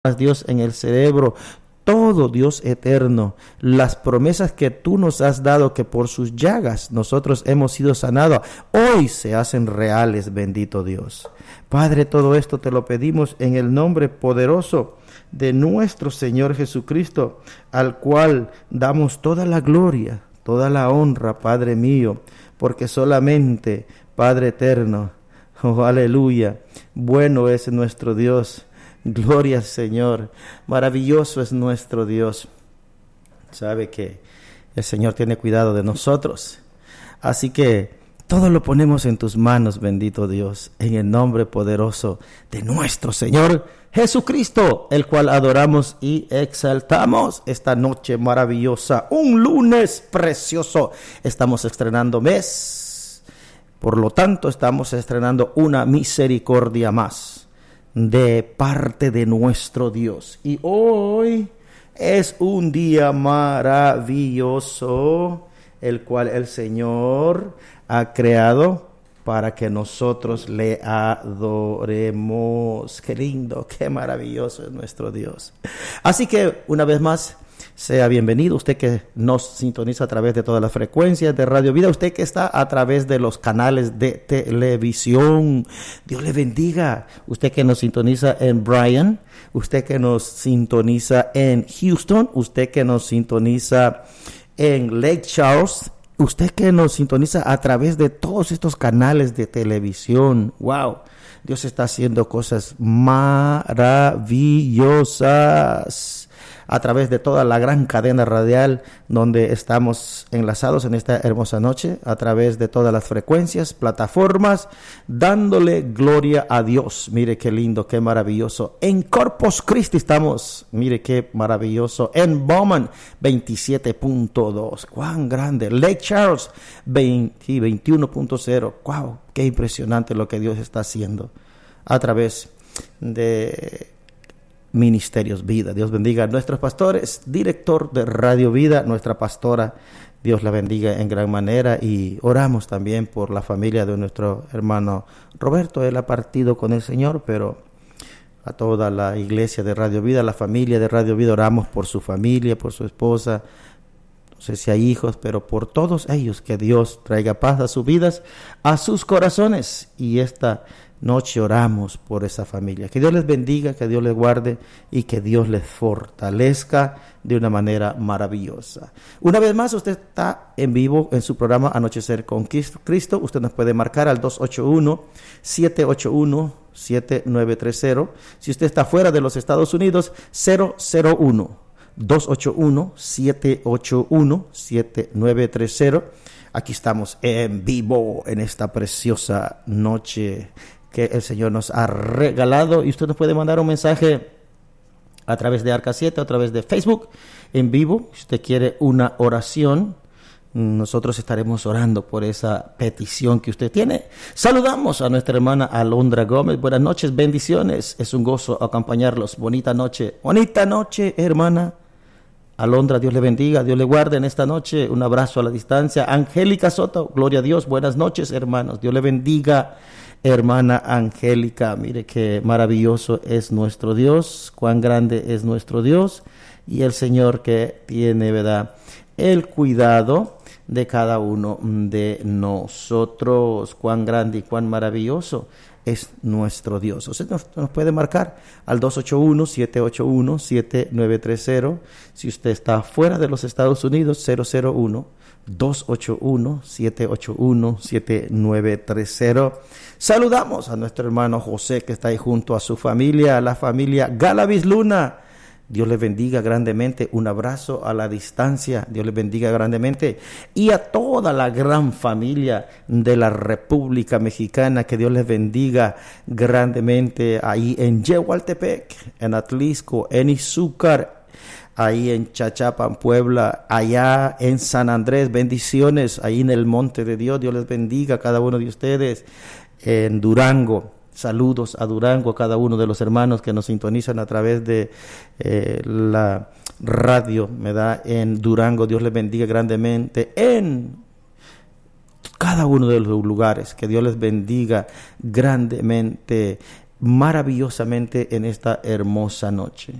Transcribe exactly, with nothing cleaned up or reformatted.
Dios, en el cerebro, todo, Dios eterno, las promesas que tú nos has dado, que por sus llagas nosotros hemos sido sanados, hoy se hacen reales, bendito Dios. Padre, todo esto te lo pedimos en el nombre poderoso de nuestro Señor Jesucristo, al cual damos toda la gloria, toda la honra, Padre mío, porque solamente, Padre eterno, oh aleluya, bueno es nuestro Dios. Gloria al Señor, maravilloso es nuestro Dios. Sabe que el Señor tiene cuidado de nosotros, así que todo lo ponemos en tus manos, bendito Dios, en el nombre poderoso de nuestro Señor Jesucristo, el cual adoramos y exaltamos esta noche maravillosa, un lunes precioso. Estamos estrenando mes, por lo tanto estamos estrenando una misericordia más de parte de nuestro Dios. Y hoy es un día maravilloso, el cual el Señor ha creado para que nosotros le adoremos. Qué lindo, qué maravilloso es nuestro Dios. Así que una vez más, sea bienvenido, usted que nos sintoniza a través de todas las frecuencias de Radio Vida, usted que está a través de los canales de televisión, Dios le bendiga. Usted que nos sintoniza en Bryan, usted que nos sintoniza en Houston, usted que nos sintoniza en Lake Charles, usted que nos sintoniza a través de todos estos canales de televisión. Wow, Dios está haciendo cosas maravillosas a través de toda la gran cadena radial donde estamos enlazados en esta hermosa noche, a través de todas las frecuencias, plataformas, dándole gloria a Dios. Mire qué lindo, qué maravilloso. En Corpus Christi estamos, mire qué maravilloso. En Bowman, veintisiete punto dos, cuán grande. Lake Charles, veinte, veintiuno punto cero, wow, qué impresionante lo que Dios está haciendo a través de Ministerios Vida. Dios bendiga a nuestros pastores, director de Radio Vida, nuestra pastora, Dios la bendiga en gran manera, y oramos también por la familia de nuestro hermano Roberto. Él ha partido con el Señor, pero a toda la iglesia de Radio Vida, la familia de Radio Vida, oramos por su familia, por su esposa, no sé si hay hijos, pero por todos ellos, que Dios traiga paz a sus vidas, a sus corazones, y esta noche oramos por esa familia. Que Dios les bendiga, que Dios les guarde y que Dios les fortalezca de una manera maravillosa. Una vez más, usted está en vivo en su programa Anochecer con Cristo. Usted nos puede marcar al dos ocho uno, siete ocho uno, siete nueve tres cero. Si usted está fuera de los Estados Unidos, cero cero uno, dos ocho uno, siete ocho uno, siete nueve tres cero. Aquí estamos en vivo en esta preciosa noche que el Señor nos ha regalado, y usted nos puede mandar un mensaje a través de Arca siete, a través de Facebook, en vivo. Si usted quiere una oración, nosotros estaremos orando por esa petición que usted tiene. Saludamos a nuestra hermana Alondra Gómez. Buenas noches, bendiciones. Es un gozo acompañarlos. Bonita noche, bonita noche, hermana Alondra, Dios le bendiga, Dios le guarde en esta noche. Un abrazo a la distancia. Angélica Soto, gloria a Dios, buenas noches, hermanos. Dios le bendiga, hermana Angélica. Mire qué maravilloso es nuestro Dios, cuán grande es nuestro Dios, y el Señor que tiene, ¿verdad?, el cuidado de cada uno de nosotros. Cuán grande y cuán maravilloso es nuestro Dios. Usted nos, nos puede marcar al dos ocho uno, siete ocho uno, siete nueve tres cero. Si usted está fuera de los Estados Unidos, cero cero uno, dos ocho uno, siete ocho uno, siete nueve tres cero. Saludamos a nuestro hermano José, que está ahí junto a su familia, a la familia Galavis Luna. Dios les bendiga grandemente. Un abrazo a la distancia. Dios les bendiga grandemente. Y a toda la gran familia de la República Mexicana, que Dios les bendiga grandemente ahí en Yehualtepec, en Atlisco, en Izúcar, ahí en Chachapan, Puebla, allá en San Andrés. Bendiciones ahí en el Monte de Dios. Dios les bendiga a cada uno de ustedes. En Durango, saludos a Durango, a cada uno de los hermanos que nos sintonizan a través de eh, la radio, ¿verdad? En Durango, Dios les bendiga grandemente. En cada uno de los lugares, que Dios les bendiga grandemente. maravillosamente en esta hermosa noche.